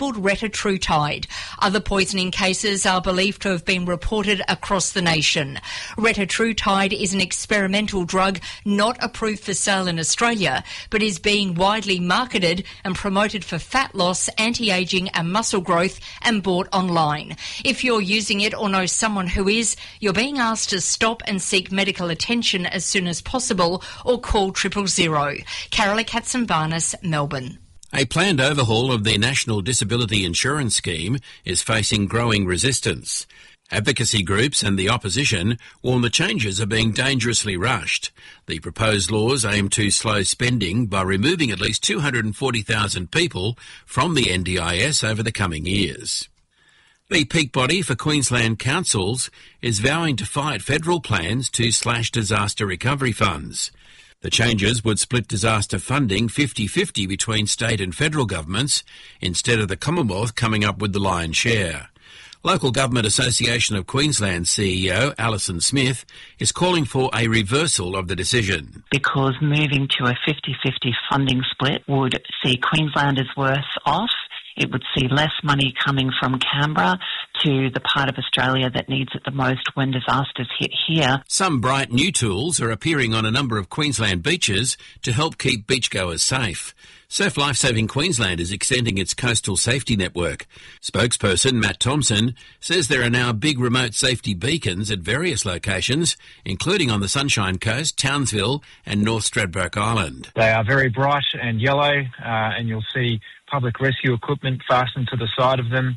called retatrutide. Other poisoning cases are believed to have been reported across the nation. Retatrutide is an experimental drug not approved for sale in Australia, but is being widely marketed and promoted for fat loss, anti-ageing and muscle growth, and bought online. If you're using it or know someone who is, you're being asked to stop and seek medical attention as soon as possible or call 000. Carola Katzenbarnes, Melbourne. A planned overhaul of the National Disability Insurance Scheme is facing growing resistance. Advocacy groups and the opposition warn the changes are being dangerously rushed. The proposed laws aim to slow spending by removing at least 240,000 people from the NDIS over the coming years. The peak body for Queensland councils is vowing to fight federal plans to slash disaster recovery funds. The changes would split disaster funding 50-50 between state and federal governments, instead of the Commonwealth coming up with the lion's share. Local Government Association of Queensland CEO Alison Smith is calling for a reversal of the decision. Because moving to a 50-50 funding split would see Queenslanders worse off. It would see less money coming from Canberra to the part of Australia that needs it the most when disasters hit here. Some bright new tools are appearing on a number of Queensland beaches to help keep beachgoers safe. Surf Lifesaving Queensland is extending its coastal safety network. Spokesperson Matt Thompson says there are now big remote safety beacons at various locations, including on the Sunshine Coast, Townsville and North Stradbroke Island. They are very bright and yellow, and you'll see public rescue equipment fastened to the side of them.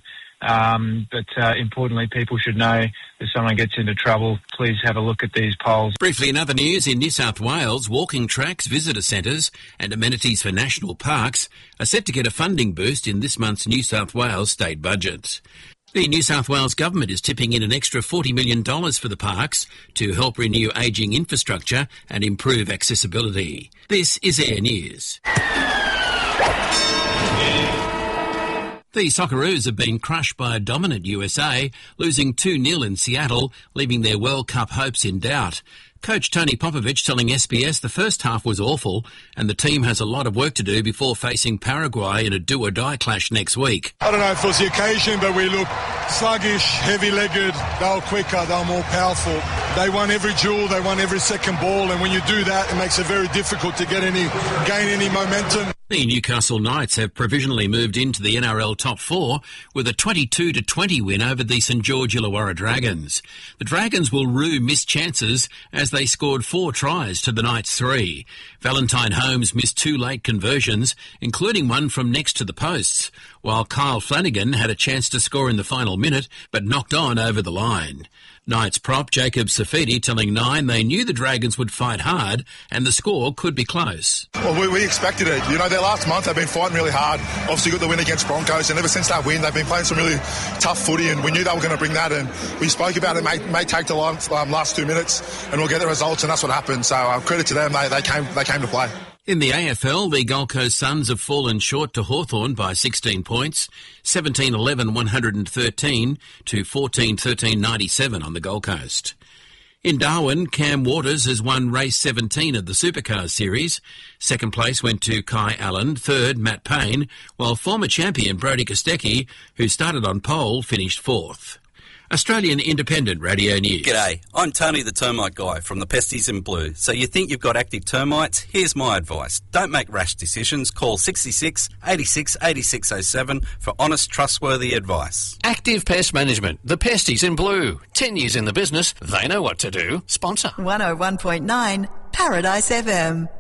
But importantly, people should know if someone gets into trouble, please have a look at these poles. Briefly, in other news, in New South Wales, walking tracks, visitor centres and amenities for national parks are set to get a funding boost in this month's New South Wales state budget. The New South Wales government is tipping in an extra $40 million for the parks to help renew ageing infrastructure and improve accessibility. This is Air News. The Socceroos have been crushed by a dominant USA, losing 2-0 in Seattle, leaving their World Cup hopes in doubt. Coach Tony Popovich telling SBS the first half was awful and the team has a lot of work to do before facing Paraguay in a do-or-die clash next week. I don't know if it was the occasion, but we looked sluggish, heavy-legged. They were quicker, they were more powerful. They won every duel, they won every second ball, and when you do that, it makes it very difficult to gain any momentum. The Newcastle Knights have provisionally moved into the NRL top 4 with a 22-20 win over the St George Illawarra Dragons. The Dragons will rue missed chances as they scored 4 tries to the Knights 3. Valentine Holmes missed 2 late conversions, including one from next to the posts, while Kyle Flanagan had a chance to score in the final minute but knocked on over the line. Knights prop Jacob Safidi telling Nine they knew the Dragons would fight hard and the score could be close. Well, we expected it. You know, their last month they've been fighting really hard. Obviously got the win against Broncos, and ever since that win they've been playing some really tough footy, and we knew they were going to bring that, and we spoke about it. May take the last 2 minutes and we'll get the results, and that's what happened. So credit to them, they came to play. In the AFL, the Gold Coast Suns have fallen short to Hawthorn by 16 points, 17-11-113 to 14-13-97 on the Gold Coast. In Darwin, Cam Waters has won race 17 of the Supercars series. Second place went to Kai Allen, third Matt Payne, while former champion Brodie Kostecki, who started on pole, finished fourth. Australian Independent Radio News. G'day, I'm Tony the Termite Guy from the Pesties in Blue. So you think you've got active termites? Here's my advice. Don't make rash decisions. Call 66 86 8607 for honest, trustworthy advice. Active Pest Management, the Pesties in Blue. 10 years in the business, they know what to do. Sponsor. 101.9 Paradise FM.